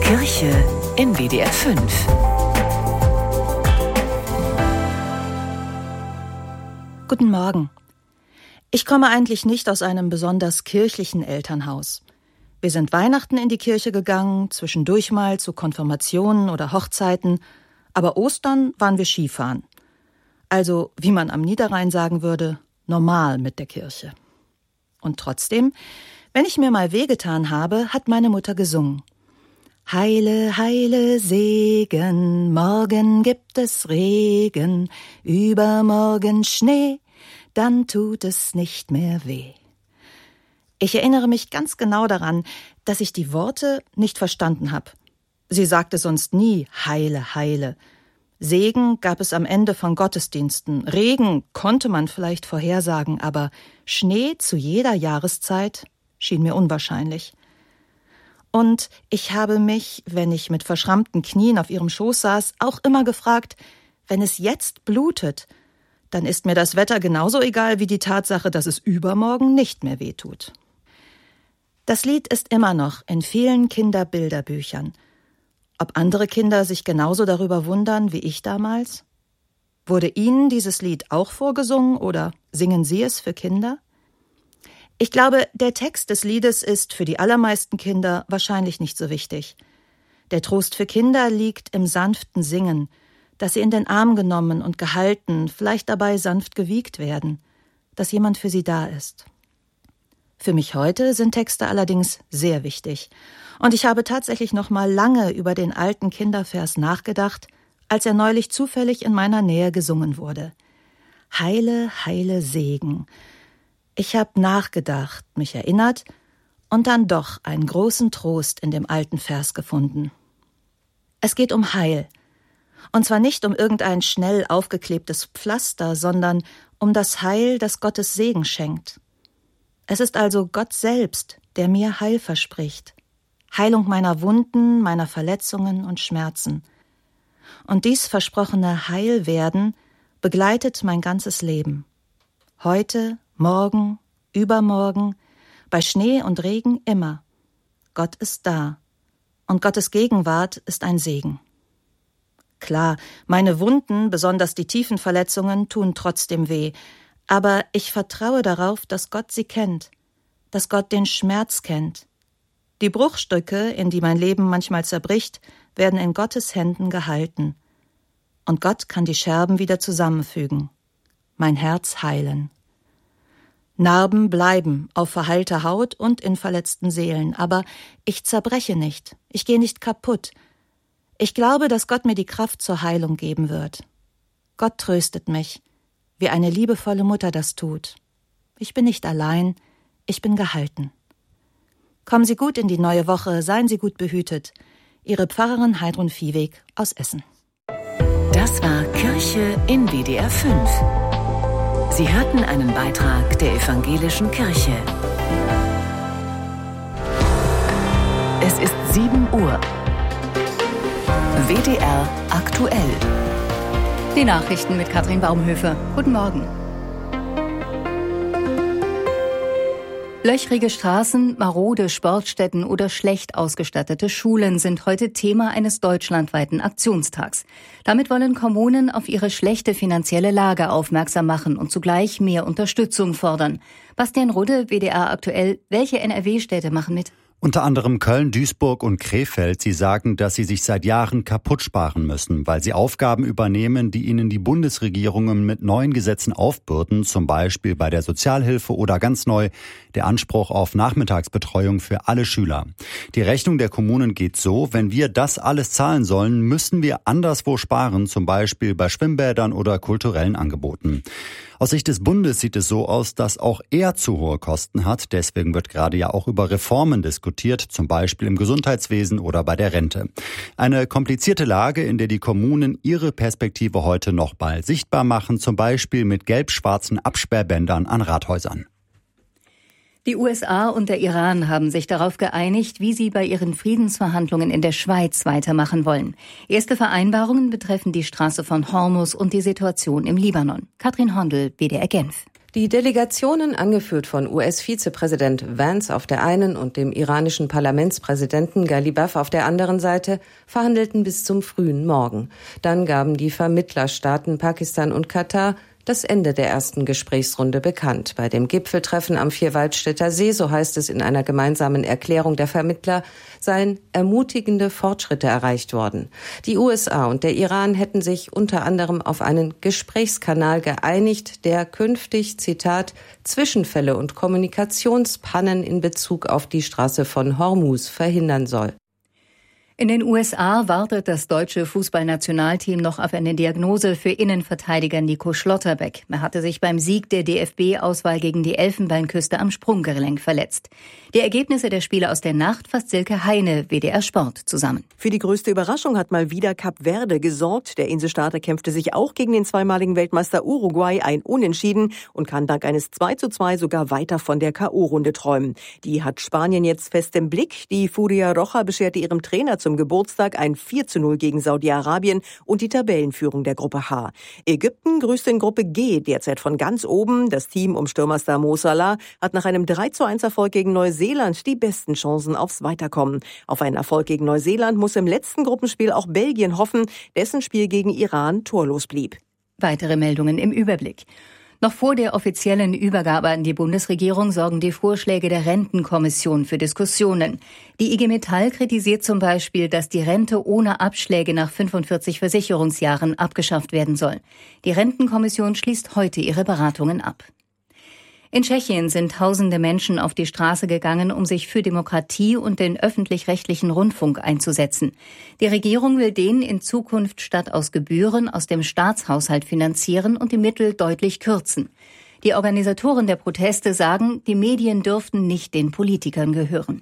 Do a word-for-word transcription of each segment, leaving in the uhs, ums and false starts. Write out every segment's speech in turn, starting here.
Kirche in W D R fünf. Guten Morgen. Ich komme eigentlich nicht aus einem besonders kirchlichen Elternhaus. Wir sind Weihnachten in die Kirche gegangen, zwischendurch mal zu Konfirmationen oder Hochzeiten, aber Ostern waren wir Skifahren. Also, wie man am Niederrhein sagen würde, normal mit der Kirche. Und trotzdem, wenn ich mir mal wehgetan habe, hat meine Mutter gesungen. Heile, heile Segen, morgen gibt es Regen, übermorgen Schnee, dann tut es nicht mehr weh. Ich erinnere mich ganz genau daran, dass ich die Worte nicht verstanden habe. Sie sagte sonst nie Heile, heile. Segen gab es am Ende von Gottesdiensten. Regen konnte man vielleicht vorhersagen, aber Schnee zu jeder Jahreszeit schien mir unwahrscheinlich. Und ich habe mich, wenn ich mit verschrammten Knien auf ihrem Schoß saß, auch immer gefragt, wenn es jetzt blutet, dann ist mir das Wetter genauso egal wie die Tatsache, dass es übermorgen nicht mehr wehtut. Das Lied ist immer noch in vielen Kinderbilderbüchern. Ob andere Kinder sich genauso darüber wundern wie ich damals? Wurde Ihnen dieses Lied auch vorgesungen oder singen Sie es für Kinder? Ich glaube, der Text des Liedes ist für die allermeisten Kinder wahrscheinlich nicht so wichtig. Der Trost für Kinder liegt im sanften Singen, dass sie in den Arm genommen und gehalten, vielleicht dabei sanft gewiegt werden, dass jemand für sie da ist. Für mich heute sind Texte allerdings sehr wichtig. Und ich habe tatsächlich noch mal lange über den alten Kindervers nachgedacht, als er neulich zufällig in meiner Nähe gesungen wurde. Heile, heile Segen. Ich habe nachgedacht, mich erinnert und dann doch einen großen Trost in dem alten Vers gefunden. Es geht um Heil. Und zwar nicht um irgendein schnell aufgeklebtes Pflaster, sondern um das Heil, das Gottes Segen schenkt. Es ist also Gott selbst, der mir Heil verspricht. Heilung meiner Wunden, meiner Verletzungen und Schmerzen. Und dies versprochene Heilwerden begleitet mein ganzes Leben. Heute, morgen, übermorgen, bei Schnee und Regen immer. Gott ist da. Und Gottes Gegenwart ist ein Segen. Klar, meine Wunden, besonders die tiefen Verletzungen, tun trotzdem weh. Aber ich vertraue darauf, dass Gott sie kennt. Dass Gott den Schmerz kennt. Die Bruchstücke, in die mein Leben manchmal zerbricht, werden in Gottes Händen gehalten. Und Gott kann die Scherben wieder zusammenfügen. Mein Herz heilen. Narben bleiben auf verheilter Haut und in verletzten Seelen, aber ich zerbreche nicht, ich gehe nicht kaputt. Ich glaube, dass Gott mir die Kraft zur Heilung geben wird. Gott tröstet mich, wie eine liebevolle Mutter das tut. Ich bin nicht allein, ich bin gehalten. Kommen Sie gut in die neue Woche, seien Sie gut behütet. Ihre Pfarrerin Heidrun Viehweg aus Essen. Das war Kirche in W D R fünf. Sie hörten einen Beitrag der Evangelischen Kirche. Es ist sieben Uhr. W D R aktuell. Die Nachrichten mit Katrin Baumhöfer. Guten Morgen. Löchrige Straßen, marode Sportstätten oder schlecht ausgestattete Schulen sind heute Thema eines deutschlandweiten Aktionstags. Damit wollen Kommunen auf ihre schlechte finanzielle Lage aufmerksam machen und zugleich mehr Unterstützung fordern. Bastian Rudde, W D R aktuell. Welche N R W-Städte machen mit? Unter anderem Köln, Duisburg und Krefeld. Sie sagen, dass sie sich seit Jahren kaputt sparen müssen, weil sie Aufgaben übernehmen, die ihnen die Bundesregierungen mit neuen Gesetzen aufbürden, zum Beispiel bei der Sozialhilfe oder ganz neu der Anspruch auf Nachmittagsbetreuung für alle Schüler. Die Rechnung der Kommunen geht so: Wenn wir das alles zahlen sollen, müssen wir anderswo sparen, zum Beispiel bei Schwimmbädern oder kulturellen Angeboten. Aus Sicht des Bundes sieht es so aus, dass auch er zu hohe Kosten hat. Deswegen wird gerade ja auch über Reformen diskutiert, zum Beispiel im Gesundheitswesen oder bei der Rente. Eine komplizierte Lage, in der die Kommunen ihre Perspektive heute noch mal sichtbar machen, zum Beispiel mit gelb-schwarzen Absperrbändern an Rathäusern. Die U S A und der Iran haben sich darauf geeinigt, wie sie bei ihren Friedensverhandlungen in der Schweiz weitermachen wollen. Erste Vereinbarungen betreffen die Straße von Hormuz und die Situation im Libanon. Katrin Hondel, W D R Genf. Die Delegationen, angeführt von U S-Vizepräsident Vance auf der einen und dem iranischen Parlamentspräsidenten Ghalibaf auf der anderen Seite, verhandelten bis zum frühen Morgen. Dann gaben die Vermittlerstaaten Pakistan und Katar das Ende der ersten Gesprächsrunde bekannt. Bei dem Gipfeltreffen am Vierwaldstätter See, so heißt es in einer gemeinsamen Erklärung der Vermittler, seien ermutigende Fortschritte erreicht worden. Die U S A und der Iran hätten sich unter anderem auf einen Gesprächskanal geeinigt, der künftig, Zitat, Zwischenfälle und Kommunikationspannen in Bezug auf die Straße von Hormuz verhindern soll. In den U S A wartet das deutsche Fußballnationalteam noch auf eine Diagnose für Innenverteidiger Nico Schlotterbeck. Er hatte sich beim Sieg der D F B-Auswahl gegen die Elfenbeinküste am Sprunggelenk verletzt. Die Ergebnisse der Spiele aus der Nacht fasst Silke Heine, W D R Sport, zusammen. Für die größte Überraschung hat mal wieder Kap Verde gesorgt. Der Inselstaater kämpfte sich auch gegen den zweimaligen Weltmeister Uruguay ein Unentschieden und kann dank eines zwei zu zwei sogar weiter von der K O-Runde träumen. Die hat Spanien jetzt fest im Blick. Die Furia Roja bescherte ihrem Trainer zum Geburtstag ein vier zu null gegen Saudi-Arabien und die Tabellenführung der Gruppe H. Ägypten grüßt in Gruppe G derzeit von ganz oben. Das Team um Stürmerstar Mo Salah hat nach einem drei zu eins Erfolg gegen Neuseeland die besten Chancen aufs Weiterkommen. Auf einen Erfolg gegen Neuseeland muss im letzten Gruppenspiel auch Belgien hoffen, dessen Spiel gegen Iran torlos blieb. Weitere Meldungen im Überblick. Noch vor der offiziellen Übergabe an die Bundesregierung sorgen die Vorschläge der Rentenkommission für Diskussionen. Die I G Metall kritisiert zum Beispiel, dass die Rente ohne Abschläge nach fünfundvierzig Versicherungsjahren abgeschafft werden soll. Die Rentenkommission schließt heute ihre Beratungen ab. In Tschechien sind tausende Menschen auf die Straße gegangen, um sich für Demokratie und den öffentlich-rechtlichen Rundfunk einzusetzen. Die Regierung will den in Zukunft statt aus Gebühren aus dem Staatshaushalt finanzieren und die Mittel deutlich kürzen. Die Organisatoren der Proteste sagen, die Medien dürften nicht den Politikern gehören.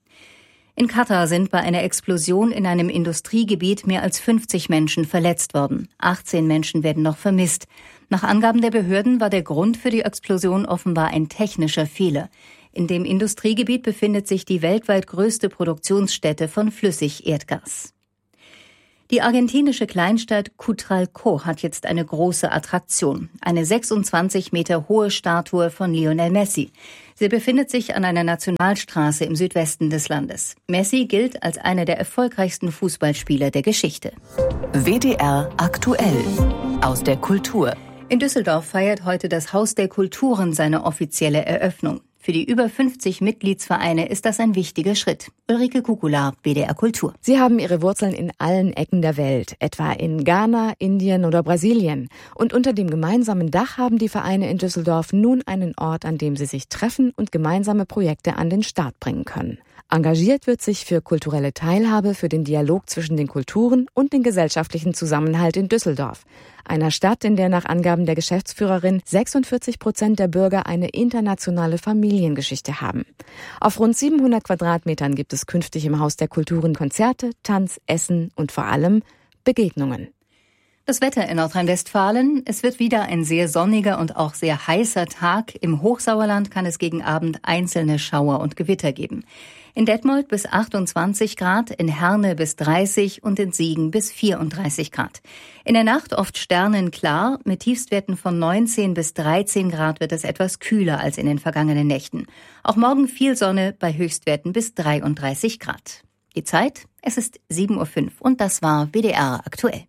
In Katar sind bei einer Explosion in einem Industriegebiet mehr als fünfzig Menschen verletzt worden. achtzehn Menschen werden noch vermisst. Nach Angaben der Behörden war der Grund für die Explosion offenbar ein technischer Fehler. In dem Industriegebiet befindet sich die weltweit größte Produktionsstätte von Flüssigerdgas. Die argentinische Kleinstadt Cutralcó hat jetzt eine große Attraktion. Eine sechsundzwanzig Meter hohe Statue von Lionel Messi. Sie befindet sich an einer Nationalstraße im Südwesten des Landes. Messi gilt als einer der erfolgreichsten Fußballspieler der Geschichte. W D R aktuell aus der Kultur. In Düsseldorf feiert heute das Haus der Kulturen seine offizielle Eröffnung. Für die über fünfzig Mitgliedsvereine ist das ein wichtiger Schritt. Ulrike Kukula, W D R Kultur. Sie haben ihre Wurzeln in allen Ecken der Welt, etwa in Ghana, Indien oder Brasilien. Und unter dem gemeinsamen Dach haben die Vereine in Düsseldorf nun einen Ort, an dem sie sich treffen und gemeinsame Projekte an den Start bringen können. Engagiert wird sich für kulturelle Teilhabe, für den Dialog zwischen den Kulturen und den gesellschaftlichen Zusammenhalt in Düsseldorf. Einer Stadt, in der nach Angaben der Geschäftsführerin sechsundvierzig Prozent der Bürger eine internationale Familiengeschichte haben. Auf rund siebenhundert Quadratmetern gibt es künftig im Haus der Kulturen Konzerte, Tanz, Essen und vor allem Begegnungen. Das Wetter in Nordrhein-Westfalen. Es wird wieder ein sehr sonniger und auch sehr heißer Tag. Im Hochsauerland kann es gegen Abend einzelne Schauer und Gewitter geben. In Detmold bis achtundzwanzig Grad, in Herne bis dreißig und in Siegen bis vierunddreißig Grad. In der Nacht oft sternenklar, mit Tiefstwerten von neunzehn bis dreizehn Grad wird es etwas kühler als in den vergangenen Nächten. Auch morgen viel Sonne bei Höchstwerten bis dreiunddreißig Grad. Die Zeit, es ist sieben Uhr fünf und das war W D R aktuell.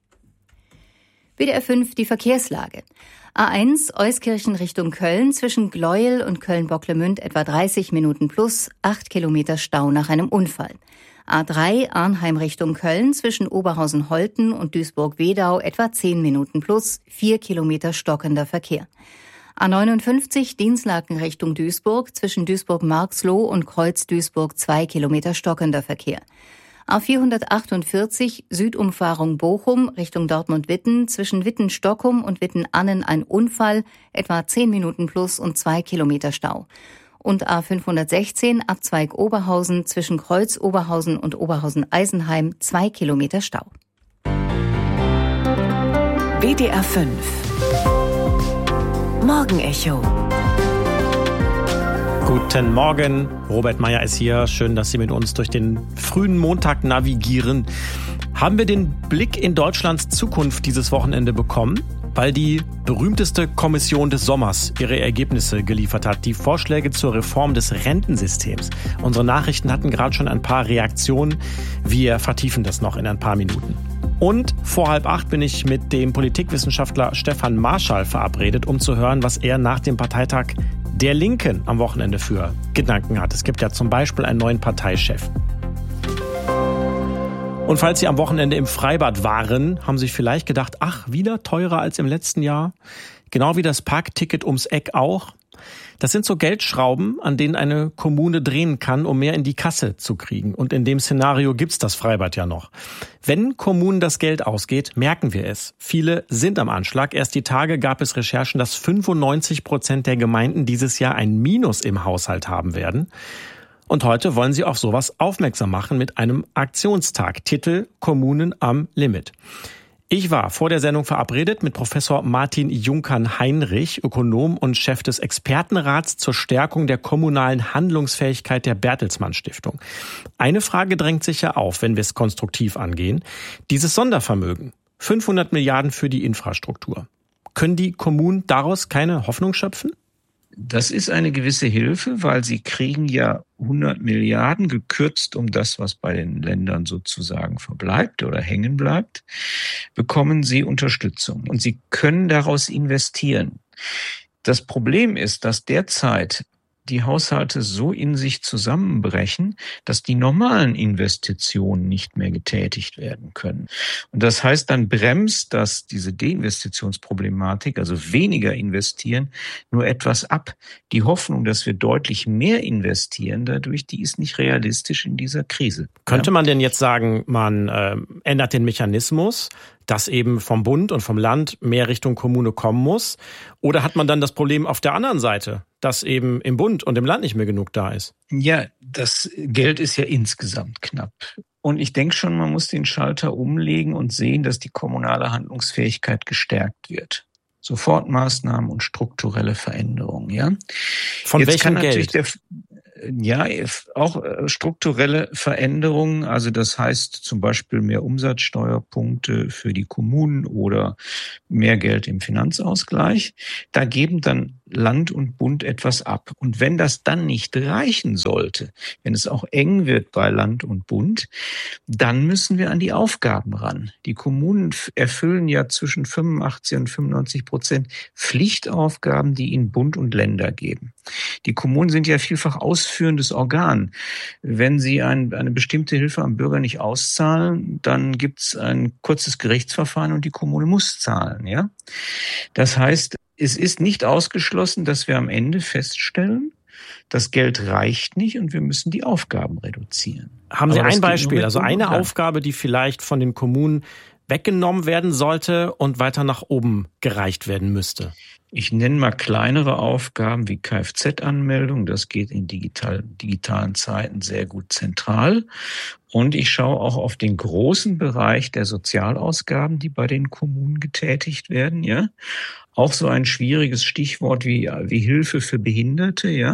W D R fünf, die Verkehrslage. A eins, Euskirchen Richtung Köln, zwischen Gleuel und Köln-Bocklemünd etwa dreißig Minuten plus, acht Kilometer Stau nach einem Unfall. A drei, Arnheim Richtung Köln, zwischen Oberhausen-Holten und Duisburg-Wedau etwa zehn Minuten plus, vier Kilometer stockender Verkehr. A neunundfünfzig, Dinslaken Richtung Duisburg, zwischen Duisburg-Marxloh und Kreuz-Duisburg zwei Kilometer stockender Verkehr. A vierhundertachtundvierzig, Südumfahrung Bochum Richtung Dortmund-Witten, zwischen Witten-Stockum und Witten-Annen ein Unfall, etwa zehn Minuten plus und zwei Kilometer Stau. Und A fünfhundertsechzehn, Abzweig Oberhausen, zwischen Kreuz Oberhausen und Oberhausen-Eisenheim, zwei Kilometer Stau. W D R fünf Morgenecho. Guten Morgen, Robert Meyer ist hier. Schön, dass Sie mit uns durch den frühen Montag navigieren. Haben wir den Blick in Deutschlands Zukunft dieses Wochenende bekommen? Weil die berühmteste Kommission des Sommers ihre Ergebnisse geliefert hat, die Vorschläge zur Reform des Rentensystems. Unsere Nachrichten hatten gerade schon ein paar Reaktionen. Wir vertiefen das noch in ein paar Minuten. Und vor halb acht bin ich mit dem Politikwissenschaftler Stefan Marschall verabredet, um zu hören, was er nach dem Parteitag der Linken am Wochenende für Gedanken hat. Es gibt ja zum Beispiel einen neuen Parteichef. Und falls Sie am Wochenende im Freibad waren, haben Sie vielleicht gedacht, ach, wieder teurer als im letzten Jahr? Genau wie das Parkticket ums Eck auch. Das sind so Geldschrauben, an denen eine Kommune drehen kann, um mehr in die Kasse zu kriegen. Und in dem Szenario gibt's das Freibad ja noch. Wenn Kommunen das Geld ausgeht, merken wir es. Viele sind am Anschlag. Erst die Tage gab es Recherchen, dass fünfundneunzig Prozent der Gemeinden dieses Jahr ein Minus im Haushalt haben werden. Und heute wollen sie auf sowas aufmerksam machen mit einem Aktionstag. Titel Kommunen am Limit. Ich war vor der Sendung verabredet mit Professor Martin Junkern-Heinrich, Ökonom und Chef des Expertenrats zur Stärkung der kommunalen Handlungsfähigkeit der Bertelsmann Stiftung. Eine Frage drängt sich ja auf, wenn wir es konstruktiv angehen. Dieses Sondervermögen, fünfhundert Milliarden für die Infrastruktur. Können die Kommunen daraus keine Hoffnung schöpfen? Das ist eine gewisse Hilfe, weil sie kriegen ja hundert Milliarden gekürzt um das, was bei den Ländern sozusagen verbleibt oder hängen bleibt, bekommen sie Unterstützung und sie können daraus investieren. Das Problem ist, dass derzeit die Haushalte so in sich zusammenbrechen, dass die normalen Investitionen nicht mehr getätigt werden können. Und das heißt, dann bremst das diese Deinvestitionsproblematik, also weniger investieren, nur etwas ab. Die Hoffnung, dass wir deutlich mehr investieren dadurch, die ist nicht realistisch in dieser Krise. Könnte man denn jetzt sagen, man äh, ändert den Mechanismus, dass eben vom Bund und vom Land mehr Richtung Kommune kommen muss? Oder hat man dann das Problem auf der anderen Seite, dass eben im Bund und im Land nicht mehr genug da ist? Ja, das Geld ist ja insgesamt knapp. Und ich denke schon, man muss den Schalter umlegen und sehen, dass die kommunale Handlungsfähigkeit gestärkt wird. Sofortmaßnahmen und strukturelle Veränderungen, ja. Von Jetzt welchem kann natürlich Geld? Der, ja, auch strukturelle Veränderungen, also das heißt zum Beispiel mehr Umsatzsteuerpunkte für die Kommunen oder mehr Geld im Finanzausgleich. Da geben dann Land und Bund etwas ab. Und wenn das dann nicht reichen sollte, wenn es auch eng wird bei Land und Bund, dann müssen wir an die Aufgaben ran. Die Kommunen erfüllen ja zwischen fünfundachtzig und fünfundneunzig Prozent Pflichtaufgaben, die ihnen Bund und Länder geben. Die Kommunen sind ja vielfach ausführendes Organ. Wenn sie ein, eine bestimmte Hilfe am Bürger nicht auszahlen, dann gibt es ein kurzes Gerichtsverfahren und die Kommune muss zahlen. Ja, das heißt, es ist nicht ausgeschlossen, dass wir am Ende feststellen, das Geld reicht nicht und wir müssen die Aufgaben reduzieren. Haben Sie ein Beispiel, also eine Aufgabe, die vielleicht von den Kommunen weggenommen werden sollte und weiter nach oben gereicht werden müsste? Ich nenne mal kleinere Aufgaben wie Kfz-Anmeldung. Das geht in digital, digitalen Zeiten sehr gut zentral. Und ich schaue auch auf den großen Bereich der Sozialausgaben, die bei den Kommunen getätigt werden, ja. Auch so ein schwieriges Stichwort wie, wie Hilfe für Behinderte, ja.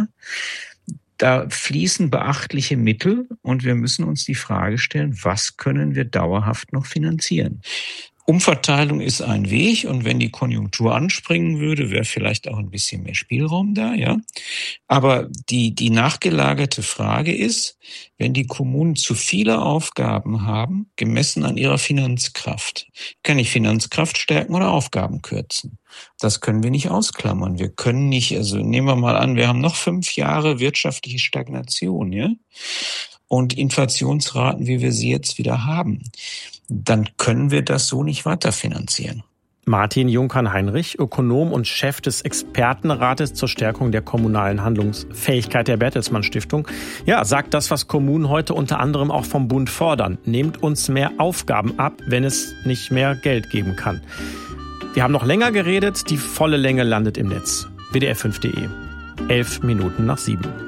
Da fließen beachtliche Mittel und wir müssen uns die Frage stellen, was können wir dauerhaft noch finanzieren? Umverteilung ist ein Weg und wenn die Konjunktur anspringen würde, wäre vielleicht auch ein bisschen mehr Spielraum da, ja. Aber die, die nachgelagerte Frage ist, wenn die Kommunen zu viele Aufgaben haben, gemessen an ihrer Finanzkraft, kann ich Finanzkraft stärken oder Aufgaben kürzen? Das können wir nicht ausklammern. Wir können nicht, also nehmen wir mal an, wir haben noch fünf Jahre wirtschaftliche Stagnation, ja. Und Inflationsraten, wie wir sie jetzt wieder haben, dann können wir das so nicht weiterfinanzieren. Martin Junkern-Heinrich, Ökonom und Chef des Expertenrates zur Stärkung der kommunalen Handlungsfähigkeit der Bertelsmann Stiftung. Ja, sagt das, was Kommunen heute unter anderem auch vom Bund fordern. Nehmt uns mehr Aufgaben ab, wenn es nicht mehr Geld geben kann. Wir haben noch länger geredet, die volle Länge landet im Netz. W D R fünf punkt de. Elf Minuten nach sieben.